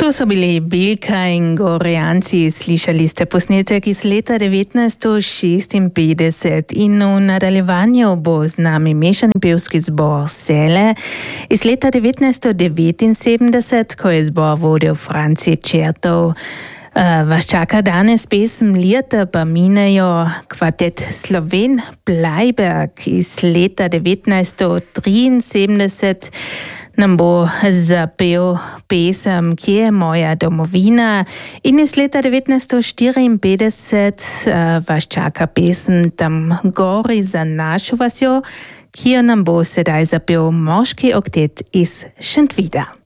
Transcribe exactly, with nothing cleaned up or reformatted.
To so bili Bilka in Gorjanci, slišali ste posnetek iz leta devetnajststo šestinpetdeset in v nadaljevanju bo z nami mešani pevski zbor Sele iz leta devetnajststo devetinsedemdeset, ko je zbor vodil Franci Čertov. Uh, vas čaka danes pesem Leta pa minejo, kvartet Sloven Bleiberg iz leta devetnajststo triinsedemdeset nam bo zapel pesem Kje je moja domovina in iz leta devetnajststo štiriinpetdeset uh, vas čaka pesem Tam gori za našo vasjo, ki jo nam bo sedaj zapel moški oktet iz Šentvida.